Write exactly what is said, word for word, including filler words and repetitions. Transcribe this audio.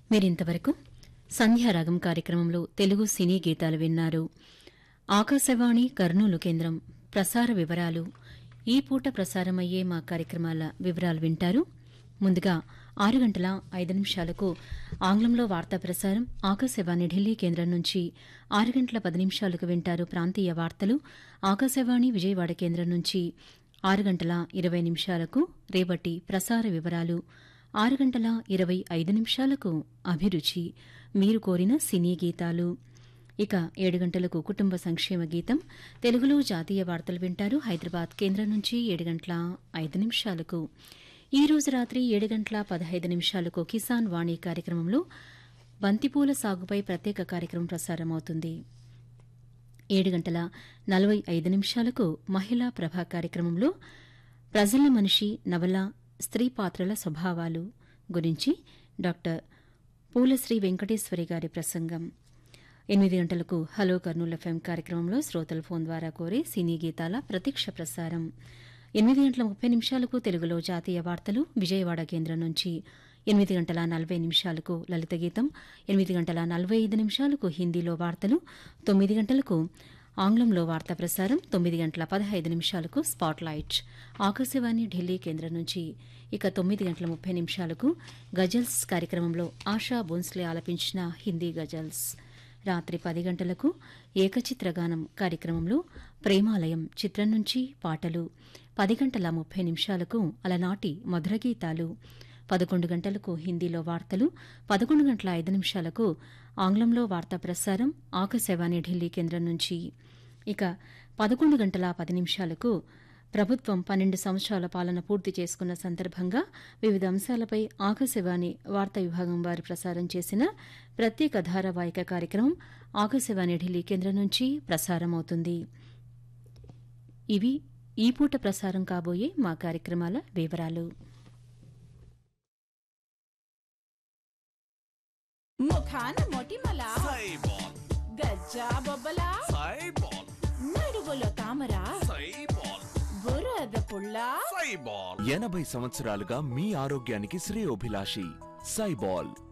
మీరింతవరకు సంధ్యారాగం కార్యక్రమంలో తెలుగు సినీ గీతాలు విన్నారు. ఆకాశవాణి కర్నూలు కేంద్రం ప్రసార వివరాలు. ఈ పూట ప్రసారమయ్యే మా కార్యక్రమాల వివరాలు వింటారు. ముందుగా ఆరు గంటల ఐదు నిమిషాలకు ఆంగ్లంలో వార్తా ప్రసారం ఆకాశవాణి ఢిల్లీ కేంద్రం నుంచి. ఆరు గంటల పది నిమిషాలకు వింటారు ప్రాంతీయ వార్తలు ఆకాశవాణి విజయవాడ కేంద్రం నుంచి. ఆరు గంటల ఇరవై నిమిషాలకు రేపటి ప్రసార వివరాలు. ఆరు గంటల ఇరవై ఐదు నిమిషాలకు అభిరుచి మీరు కోరిన సినీ గీతాలు. ఇక ఏడు గంటలకు కుటుంబ సంక్షేమ గీతం తెలుగులో జాతీయ వార్తలు వింటారు హైదరాబాద్ కేంద్రం నుంచి. ఏడు గంటల ఐదు నిమిషాలకు ఈ రోజు రాత్రి ఏడు గంటల పదహైదు నిమిషాలకు కిసాన్ వాణి కార్యక్రమంలో బంతిపూల సాగుపై ప్రత్యేక కార్యక్రమం ప్రసారమవుతుంది. ఏడు గంటల నలభై ఐదు నిమిషాలకు మహిళా ప్రభా కార్యక్రమంలో ప్రజల మనిషి నవల స్త్రీ పాత్రల స్వభావాలు గురించి డాక్టర్ పూలశ్రీ వెంకటేశ్వరి గారి ప్రసంగం. ఎనిమిది గంటలకు హలో కర్నూలు ఎఫ్ఎం కార్యక్రమంలో శ్రోతల ఫోన్ ద్వారా కోరే సినీ గీతాల ప్రత్యక్ష ప్రసారం. ఎనిమిది గంటల ముప్పై నిమిషాలకు తెలుగులో జాతీయ వార్తలు విజయవాడ కేంద్రం నుంచి. ఎనిమిది గంటల నలభై నిమిషాలకు లలిత గీతం. ఎనిమిది గంటల నలభై ఐదు నిమిషాలకు హిందీలో వార్తలు. తొమ్మిది గంటలకు ఆంగ్లంలో వార్తా ప్రసారం. తొమ్మిది గంటల పదహైదు నిమిషాలకు స్పాట్ లైట్ ఆకాశవాణి ఢిల్లీ కేంద్రం నుంచి. ఇక తొమ్మిది గంటల ముప్పై నిమిషాలకు గజల్స్ కార్యక్రమంలో ఆశా బోన్స్లే ఆలపించిన హిందీ గజల్స్. రాత్రి పది గంటలకు ఏకచిత్రగానం కార్యక్రమంలో ప్రేమాలయం చిత్రం నుంచి పాటలు. పది గంటల ముప్పై నిమిషాలకు అలనాటి మధుర గీతాలు. పదకొండు గంటలకు హిందీలో వార్తలు. పదకొండు గంటల ఐదు నిమిషాలకు ఆంగ్లంలో వార్తా ప్రసారం ఆకాశవాణి ఢిల్లీ కేంద్రం నుంచి. ఇక పదకొండు గంటల పది నిమిషాలకు ప్రభుత్వం పన్నెండు సంవత్సరాల పాలన పూర్తి చేసుకున్న సందర్భంగా వివిధ అంశాలపై ఆకాశవాణి వార్తా విభాగం వారు ప్రసారం చేసిన ప్రత్యేక ధారావాహిక కార్యక్రమం ఆకాశవాణి ఢిల్లీ కేంద్రం నుంచి ప్రసారమవుతుంది. ఇవి ఈ పూట ప్రసారం కాబోయే మా కార్యక్రమాల వివరాలు. ముఖాన మొటిమల సైబాల్ గజ్జా బొబ్బల సైబాల్ నడువులో తామర సైబాల్ బురద పుల్ల సైబాల్ ఎనభై సంవత్సరాలుగా మీ ఆరోగ్యానికి శ్రేయోభిలాషి సైబాల్.